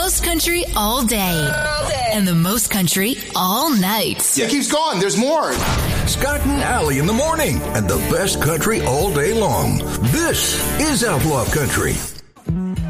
most country all day. And the most country all night. Yeah, it keeps going. There's more. Scott and Allie in the morning and the best country all day long. This is Outlaw Country.